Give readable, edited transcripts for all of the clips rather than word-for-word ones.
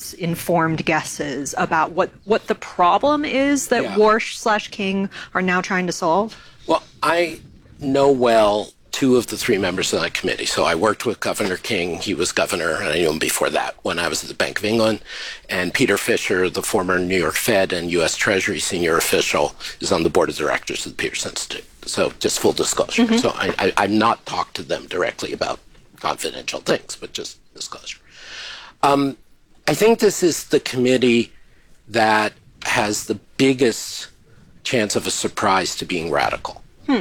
experts' informed guesses about what the problem is that Warsh/King are now trying to solve? Well, I know well two of the three members of that committee. So I worked with Governor King. He was governor, and I knew him before that when I was at the Bank of England. And Peter Fisher, the former New York Fed and U.S. Treasury senior official, is on the board of directors of the Peterson Institute. So just full disclosure. Mm-hmm. So I've not talked to them directly about confidential things, but just disclosure. I think this is the committee that has the biggest chance of a surprise to being radical.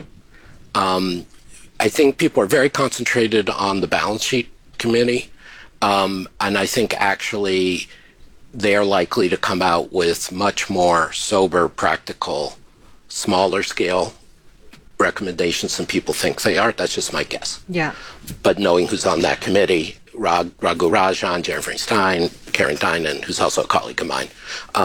I think people are very concentrated on the balance sheet committee, and I think actually they're likely to come out with much more sober, practical, smaller scale recommendations than people think they are. That's just my guess. Yeah. But knowing who's on that committee, Raghu Rajan, Jeremy Stein, Karen Tynan, who's also a colleague of mine,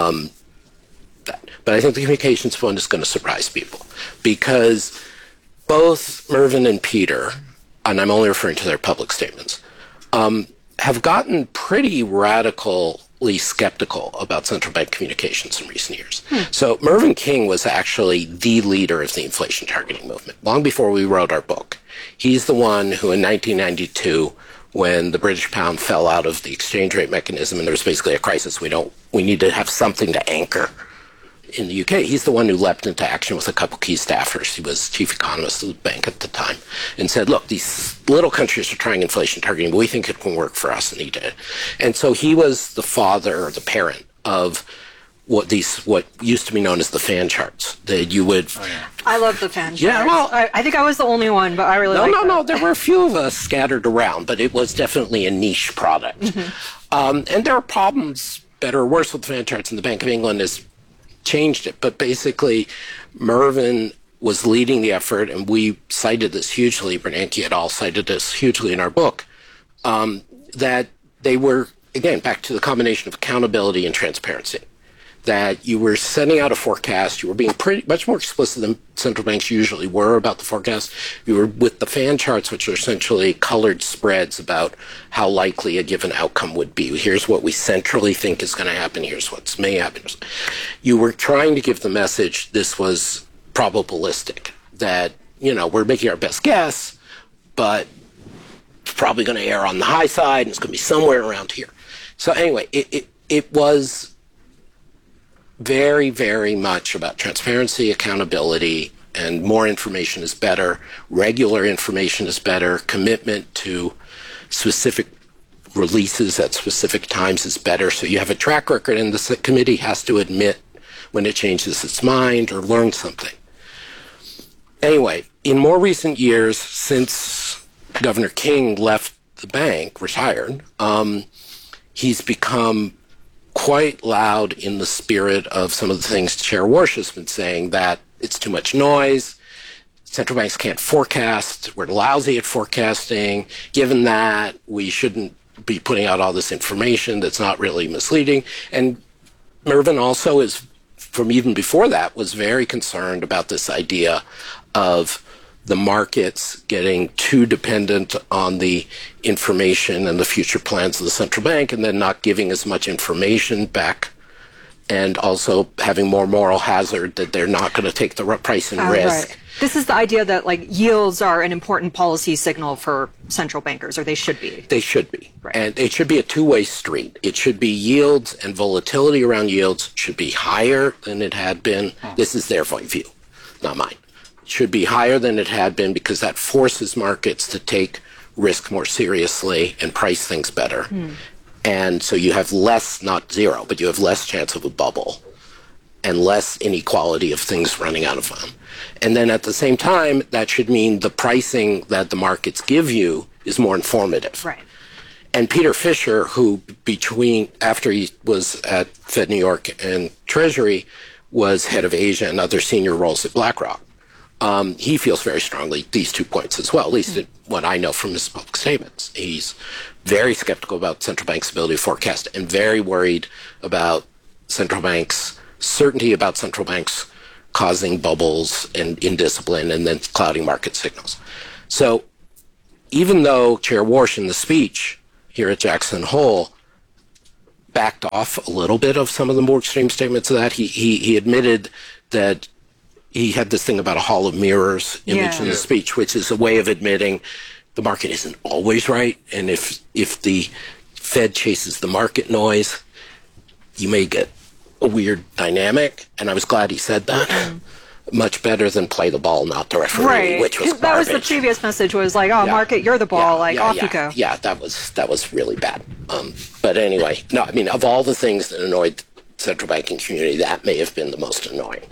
but I think the communications fund is going to surprise people because both Mervyn and Peter, and I'm only referring to their public statements, have gotten pretty radically skeptical about central bank communications in recent years. So Mervyn King was actually the leader of the inflation targeting movement long before we wrote our book. He's the one who in 1992, when the British pound fell out of the exchange rate mechanism and there was basically a crisis, we need to have something to anchor in the UK. He's the one who leapt into action with a couple key staffers. He was chief economist of the bank at the time and said, look, these little countries are trying inflation targeting, but we think it can work for us, and he did. And so he was the father or the parent of what used to be known as the fan charts that you would... Oh, yeah. I love the fan charts. Yeah, well... I think I was the only one, but I really like them. No, there were a few of us scattered around, but it was definitely a niche product. Mm-hmm. And there are problems, better or worse, with the fan charts, and the Bank of England has changed it. But basically, Mervyn was leading the effort, and we cited this hugely, Bernanke et al. Cited this hugely in our book, that they were, again, back to the combination of accountability and transparency. That you were sending out a forecast, you were being much more explicit than central banks usually were about the forecast. You were with the fan charts, which are essentially colored spreads about how likely a given outcome would be. Here's what we centrally think is going to happen. Here's what may happen. You were trying to give the message this was probabilistic, that, we're making our best guess, but it's probably going to err on the high side, and it's going to be somewhere around here. So anyway, it was very, very much about transparency, accountability, and more information is better. Regular information is better. Commitment to specific releases at specific times is better. So you have a track record, and the committee has to admit when it changes its mind or learn something. Anyway, in more recent years, since Governor King left the bank, retired, he's become quite loud in the spirit of some of the things Chair Warsh has been saying, that it's too much noise, central banks can't forecast, we're lousy at forecasting, given that we shouldn't be putting out all this information that's not really misleading. And Mervyn also is, from even before that, was very concerned about this idea of the markets getting too dependent on the information and the future plans of the central bank, and then not giving as much information back, and also having more moral hazard that they're not going to take the price and risk. Right. This is the idea that yields are an important policy signal for central bankers, or they should be. They should be. Right. And it should be a two-way street. It should be yields, and volatility around yields should be higher than it had been. This is their point of view, not mine. Should be higher than it had been because that forces markets to take risk more seriously and price things better. And so you have less, not zero, but you have less chance of a bubble and less inequality of things running out of them. And then at the same time, that should mean the pricing that the markets give you is more informative. Right. And Peter Fisher, who after he was at Fed New York and Treasury, was head of Asia and other senior roles at BlackRock. He feels very strongly these 2 points as well, at least what I know from his public statements. He's very skeptical about central banks' ability to forecast and very worried about certainty about central banks causing bubbles and indiscipline and then clouding market signals. So even though Chair Warsh in the speech here at Jackson Hole backed off a little bit of some of the more extreme statements of that. He admitted that he had this thing about a hall of mirrors image in the speech, which is a way of admitting the market isn't always right. And if the Fed chases the market noise, you may get a weird dynamic. And I was glad he said that. Much better than play the ball, not the referee, which was garbage. That was the previous message, was like, oh, market, you're the ball, off you go. Yeah, that was really bad. But anyway, no, I mean, of all the things that annoyed the central banking community, that may have been the most annoying.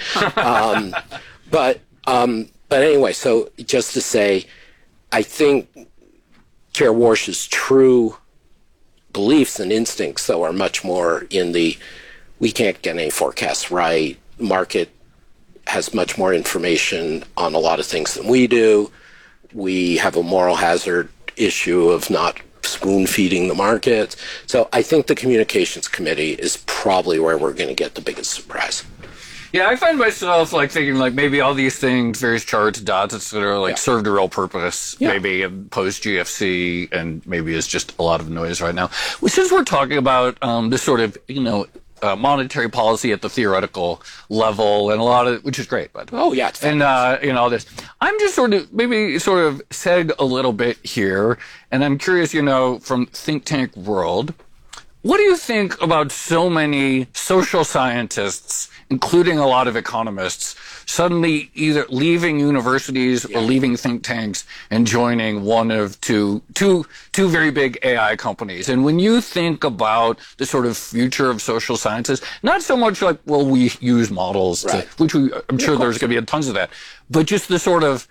But anyway, so just to say, I think Chair Warsh's true beliefs and instincts, though, are much more in the, we can't get any forecasts right, market has much more information on a lot of things than we do. We have a moral hazard issue of not spoon feeding the market. So I think the communications committee is probably where we're going to get the biggest surprise. Yeah, I find myself thinking maybe all these things, various charts, dots, etc., served a real purpose, maybe post GFC, and maybe it's just a lot of noise right now. Since we're talking about this sort of, monetary policy at the theoretical level, and a lot of, which is great, but and all this, I'm just sort of seg a little bit here, and I'm curious, from think tank world, what do you think about so many social scientists, including a lot of economists, suddenly either leaving universities or leaving think tanks and joining one of two very big AI companies? And when you think about the sort of future of social sciences, not so much we use models, which I'm sure there's going to be tons of that, but just the sort of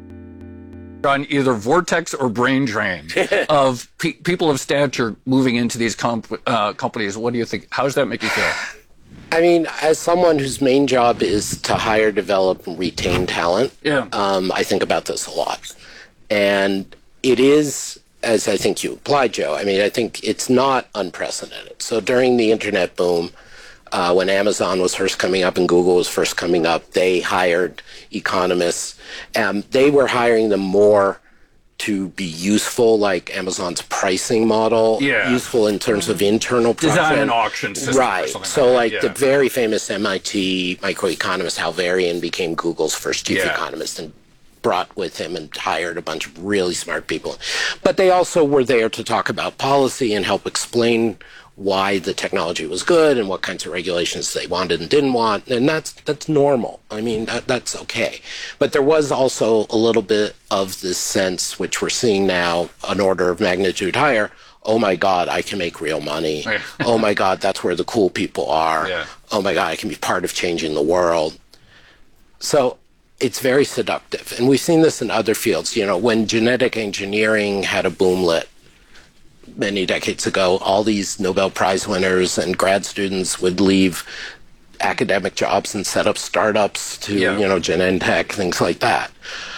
on either vortex or brain drain of people of stature moving into these companies. What do you think? How does that make you feel? I mean, as someone whose main job is to hire, develop, and retain talent, I think about this a lot. And it is, as I think you implied, Joe, I mean, I think it's not unprecedented. So during the internet boom, when Amazon was first coming up and Google was first coming up, they hired economists. They were hiring them more to be useful, like Amazon's pricing model, useful in terms of internal profit. Design an auction system. Right. So the very famous MIT microeconomist Hal Varian became Google's first chief economist and brought with him and hired a bunch of really smart people. But they also were there to talk about policy and help explain why the technology was good and what kinds of regulations they wanted and didn't want, and that's normal. I mean, that's okay. But there was also a little bit of this sense, which we're seeing now, an order of magnitude higher. Oh my God, I can make real money. Oh my God, that's where the cool people are. Oh my God, I can be part of changing the world. So it's very seductive, and we've seen this in other fields. When genetic engineering had a boomlet many decades ago, all these Nobel Prize winners and grad students would leave academic jobs and set up startups to, Genentech, things like that.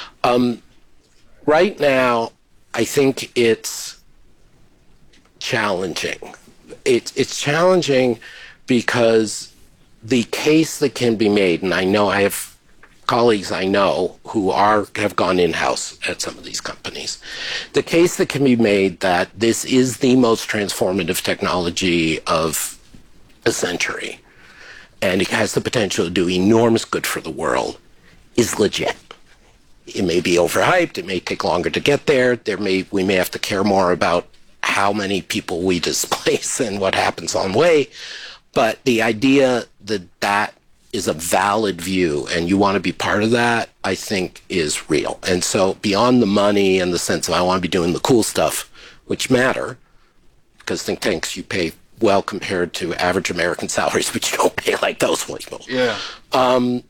Right now, I think it's challenging. It's challenging because the case that can be made, and I know I have colleagues I know who have gone in-house at some of these companies. The case that can be made that this is the most transformative technology of a century, and it has the potential to do enormous good for the world, is legit. It may be overhyped. It may take longer to get there. We may have to care more about how many people we displace and what happens on the way. But the idea that is a valid view and you want to be part of that, I think is real. And so beyond the money and the sense of I want to be doing the cool stuff, which matter, because think tanks, you pay well compared to average American salaries, which you don't pay like those people. I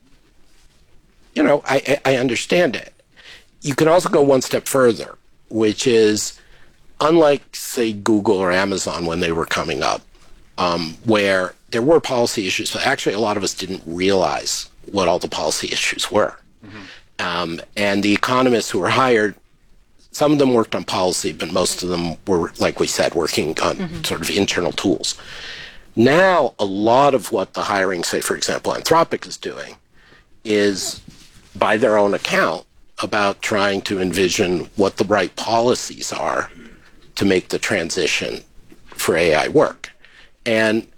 understand it. You can also go one step further, which is unlike, say, Google or Amazon when they were coming up, where there were policy issues, but actually a lot of us didn't realize what all the policy issues were. And the economists who were hired, some of them worked on policy, but most of them were, like we said, working on sort of internal tools. Now, a lot of what the hiring, say, for example, Anthropic is doing is, by their own account, about trying to envision what the right policies are to make the transition for AI work. And